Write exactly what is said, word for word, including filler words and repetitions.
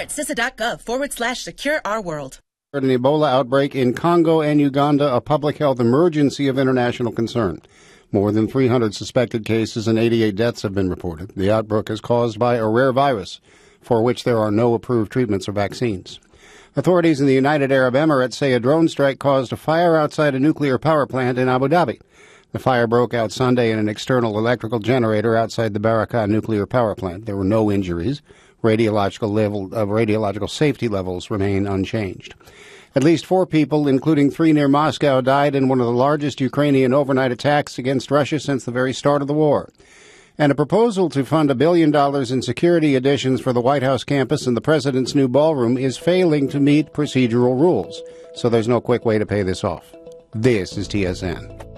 at C I S A.gov forward slash secure our world. An Ebola outbreak in Congo and Uganda, a public health emergency of international concern. More than three hundred suspected cases and eighty-eight deaths have been reported. The outbreak is caused by a rare virus for which there are no approved treatments or vaccines. Authorities in the United Arab Emirates say a drone strike caused a fire outside a nuclear power plant in Abu Dhabi. The fire broke out Sunday in an external electrical generator outside the Barakah nuclear power plant. There were no injuries. Radiological level of radiological safety levels remain unchanged. At least four people, including three near Moscow, died in one of the largest Ukrainian overnight attacks against Russia since the very start of the war. And a proposal to fund a billion dollars in security additions for the White House campus and the president's new ballroom is failing to meet procedural rules. So there's no quick way to pay this off. This is T S N.